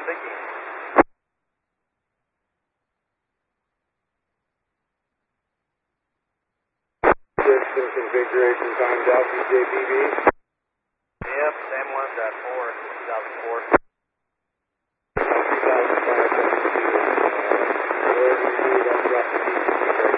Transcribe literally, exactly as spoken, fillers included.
Vicky. System configuration times out, D J B B. Yep, Sam